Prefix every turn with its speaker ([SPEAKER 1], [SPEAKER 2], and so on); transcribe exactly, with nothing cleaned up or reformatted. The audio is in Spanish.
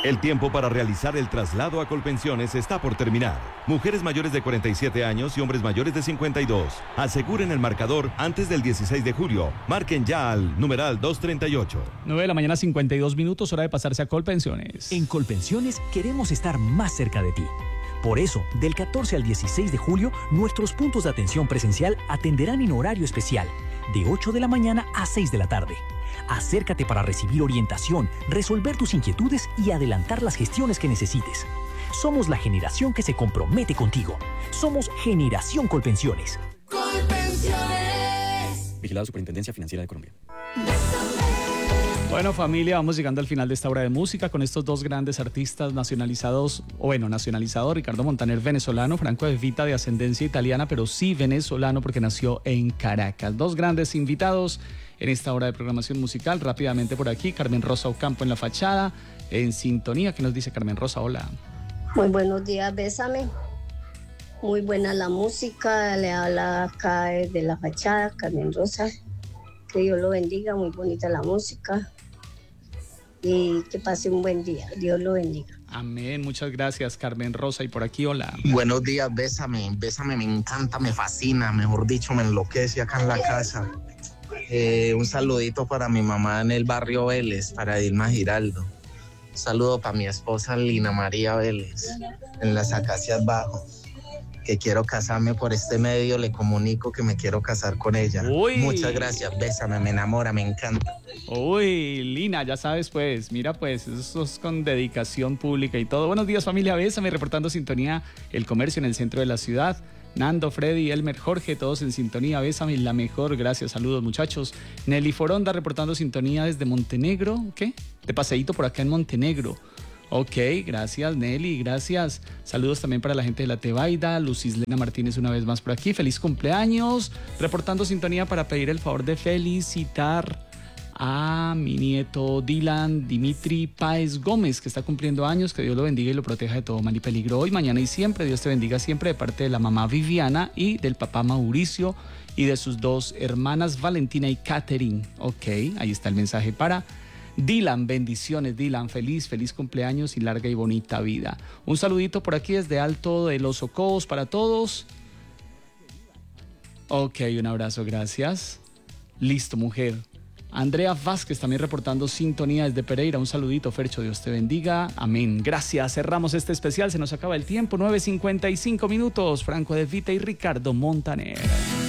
[SPEAKER 1] El tiempo para realizar el traslado a Colpensiones está por terminar. Mujeres mayores de cuarenta y siete años y hombres mayores de cincuenta y dos. Aseguren el marcador antes del dieciséis de julio. Marquen ya al numeral doscientos treinta y ocho.
[SPEAKER 2] nueve de la mañana, cincuenta y dos minutos, hora de pasarse a Colpensiones.
[SPEAKER 3] En Colpensiones queremos estar más cerca de ti. Por eso, del catorce al dieciséis de julio, nuestros puntos de atención presencial atenderán en horario especial, de ocho de la mañana a seis de la tarde. Acércate para recibir orientación, resolver tus inquietudes y adelantar las gestiones que necesites. Somos la generación que se compromete contigo. Somos Generación Colpensiones.
[SPEAKER 4] Colpensiones.
[SPEAKER 5] Vigilado Superintendencia Financiera de Colombia.
[SPEAKER 2] Bueno, familia, vamos llegando al final de esta hora de música con estos dos grandes artistas nacionalizados, o bueno, nacionalizado, Ricardo Montaner, venezolano, Franco De Vita, de ascendencia italiana, pero sí venezolano porque nació en Caracas. Dos grandes invitados en esta hora de programación musical. Rápidamente por aquí, Carmen Rosa Ocampo en la fachada, en sintonía. ¿Qué nos dice Carmen Rosa? Hola.
[SPEAKER 6] Muy buenos días, bésame. Muy buena la música, le habla acá de la fachada, Carmen Rosa. Que Dios lo bendiga, muy bonita la música. Y que pase un buen día. Dios lo bendiga.
[SPEAKER 2] Amén. Muchas gracias, Carmen Rosa. Y por aquí, hola.
[SPEAKER 7] Buenos días, bésame. Bésame, me encanta, me fascina. Mejor dicho, me enloquece acá en la casa. Eh, un saludito para mi mamá en el barrio Vélez, para Dilma Giraldo. Un saludo para mi esposa Lina María Vélez, en las Acacias Bajo. Que quiero casarme por este medio, le comunico que me quiero casar con ella.
[SPEAKER 2] Uy.
[SPEAKER 7] Muchas gracias, bésame, me enamora, me encanta.
[SPEAKER 2] Uy, Lina, ya sabes pues, mira pues, eso es con dedicación pública y todo. Buenos días, familia, bésame, reportando sintonía, el comercio en el centro de la ciudad. Nando, Freddy, Elmer, Jorge, todos en sintonía, bésame, la mejor, gracias, saludos muchachos. Nelly Foronda reportando sintonía desde Montenegro, ¿qué? De paseíto por acá en Montenegro. Ok, gracias Nelly, gracias. Saludos también para la gente de la Tebaida. Lucislena Martínez una vez más por aquí. Feliz cumpleaños. Reportando sintonía para pedir el favor de felicitar a mi nieto Dylan Dimitri Páez Gómez, que está cumpliendo años. Que Dios lo bendiga y lo proteja de todo mal y peligro hoy, mañana y siempre. Dios te bendiga siempre, de parte de la mamá Viviana y del papá Mauricio y de sus dos hermanas Valentina y Catherine. Ok, ahí está el mensaje para Dylan. Bendiciones, Dylan, feliz, feliz cumpleaños y larga y bonita vida. Un saludito por aquí desde Alto de los Socobos para todos. Ok, un abrazo, gracias. Listo, mujer. Andrea Vázquez también reportando sintonía desde Pereira. Un saludito, Fercho, Dios te bendiga. Amén. Gracias, cerramos este especial, se nos acaba el tiempo. nueve cincuenta y cinco minutos. Franco De Vita y Ricardo Montaner.